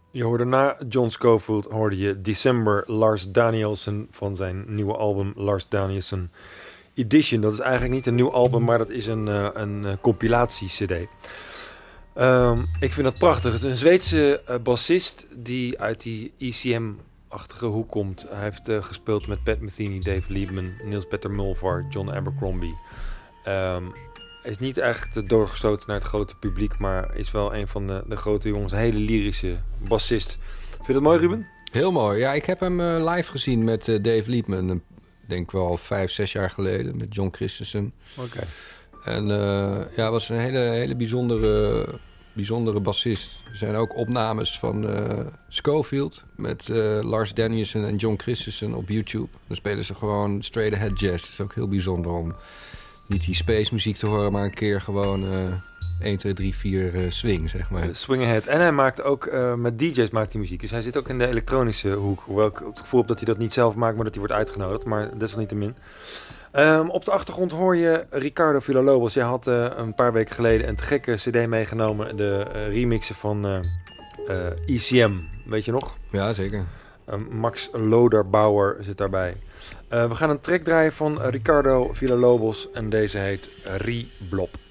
Je hoorde na John Scofield hoorde je December Lars Danielsen van zijn nieuwe album Lars Danielsen Edition. Dat is eigenlijk niet een nieuw album, maar dat is een compilatie-cd. Ik vind dat prachtig. Het is een Zweedse bassist die uit die ECM-achtige hoek komt. Hij heeft gespeeld met Pat Metheny, Dave Liebman, Niels Petter Mulvar, John Abercrombie. Is niet echt doorgestoten naar het grote publiek, maar is wel een van de grote jongens. Een hele lyrische bassist. Vind je dat mooi, Ruben? Heel mooi. Ja, ik heb hem live gezien met Dave Liebman. Ik denk wel 5, 6 jaar geleden met John Christensen. Oké. En ja, was een hele bijzondere bassist. Er zijn ook opnames van Scofield met Lars Danielsen en John Christensen op YouTube. Dan spelen ze gewoon straight ahead jazz. Het is ook heel bijzonder om niet die space muziek te horen, maar een keer gewoon 1, 2, 3, 4 swing, zeg maar. Swing ahead. En hij maakt ook met DJ's maakt hij muziek. Dus hij zit ook in de elektronische hoek. Hoewel ik het gevoel heb dat hij dat niet zelf maakt, maar dat hij wordt uitgenodigd. Maar desalniettemin. Op de achtergrond hoor je Ricardo Villalobos. Jij had een paar weken geleden een te gekke cd meegenomen. De remixen van ECM. Weet je nog? Ja, zeker. Max Loderbauer zit daarbij. We gaan een track draaien van Ricardo Villalobos. En deze heet Riblop.